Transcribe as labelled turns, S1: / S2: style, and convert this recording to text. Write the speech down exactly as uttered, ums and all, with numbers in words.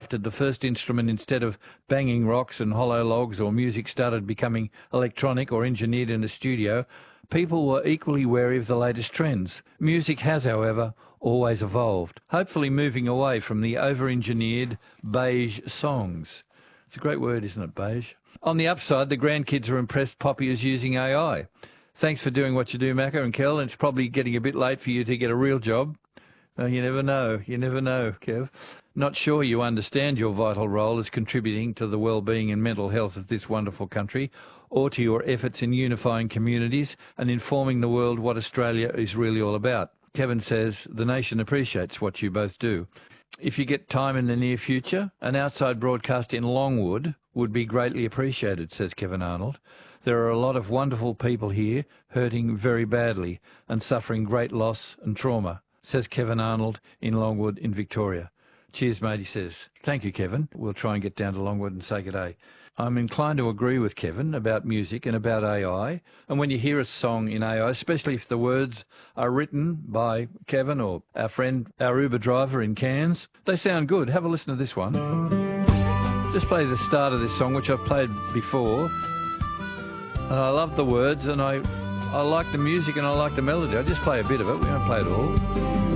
S1: crafted the first instrument instead of banging rocks and hollow logs, or music started becoming electronic or engineered in a studio, people were equally wary of the latest trends. Music has, however, always evolved, hopefully moving away from the over-engineered beige songs. It's a great word, isn't it, beige? On the upside, the grandkids are impressed Poppy is using A I. Thanks for doing what you do, Macca and Kel. It's probably getting a bit late for you to get a real job. Uh, you never know. You never know, Kev. Not sure you understand your vital role as contributing to the well-being and mental health of this wonderful country, or to your efforts in unifying communities and informing the world what Australia is really all about. Kevin says the nation appreciates what you both do. If you get time in the near future, an outside broadcast in Longwood would be greatly appreciated, says Kevin Arnold. There are a lot of wonderful people here hurting very badly and suffering great loss and trauma, says Kevin Arnold in Longwood in Victoria. Cheers, mate, he says. Thank you, Kevin. We'll try and get down to Longwood and say good day. I'm inclined to agree with Kevin about music and about A I. And when you hear a song in A I, especially if the words are written by Kevin or our friend, our Uber driver in Cairns, they sound good. Have a listen to this one. Just play the start of this song, which I've played before. And I love the words, and I, I like the music, and I like the melody. I just play a bit of it. We don't play it all.